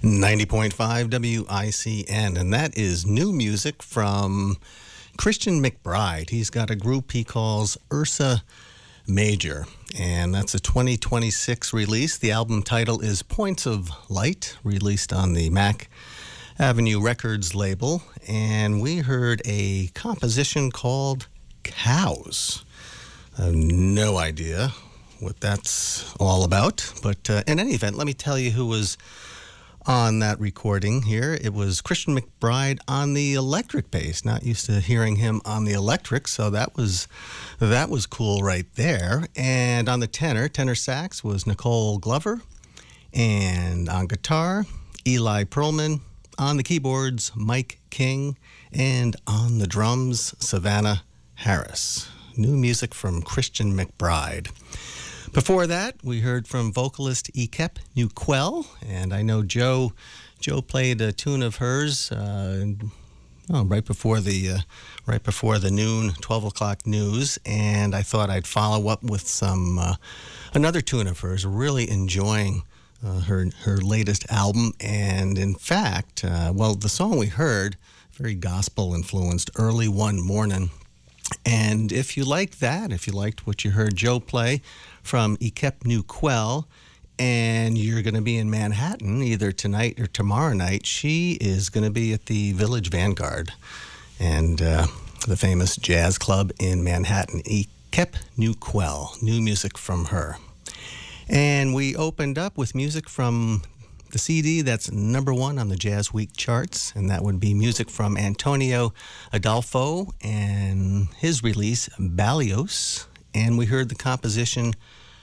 90.5 WICN, and that is new music from Christian McBride. He's got a group he calls Ursa Major, and that's a 2026 release. The album title is Points of Light, released on the Mac Avenue Records label, and we heard a composition called Cows. I have no idea what that's all about, but in any event, let me tell you who was on that recording here. It was Christian McBride on the electric bass. Not used to hearing him on the electric, so that was cool right there. And on the tenor sax was Nicole Glover, and on guitar, Eli Perlman, on the keyboards, Mike King, and on the drums, Savannah Harris. New music from Christian McBride. Before that, we heard from vocalist Ikep Nuquel, and I know Joe played a tune of hers right before the noon 12 o'clock news, and I thought I'd follow up with some another tune of hers. Really enjoying her latest album, and in fact, the song we heard, very gospel influenced, Early One Morning. And if you liked that, if you liked what you heard Joe play from Ikep Nuquel, and you're going to be in Manhattan either tonight or tomorrow night, she is going to be at the Village Vanguard, and the famous jazz club in Manhattan. Ikep Nuquel, new music from her. And we opened up with music from the CD that's number one on the Jazz Week charts, and that would be music from Antonio Adolfo and his release, Balios. And we heard the composition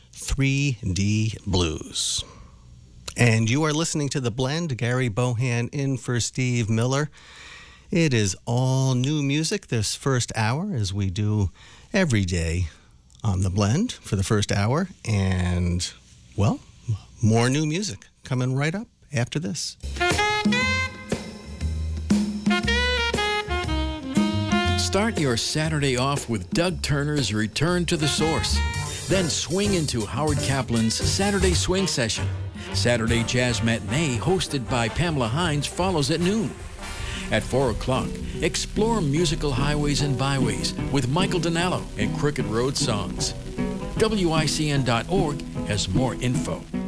3D Blues. And you are listening to The Blend. Gary Bohan in for Steve Miller. It is all new music this first hour, as we do every day on The Blend for the first hour. And, well, more new music coming right up after this. Start your Saturday off with Doug Turner's Return to the Source. Then swing into Howard Kaplan's Saturday Swing Session. Saturday Jazz Matinee, hosted by Pamela Hines, follows at noon. At 4 o'clock, explore musical highways and byways with Michael Donallo and Crooked Road Songs. WICN.org has more info.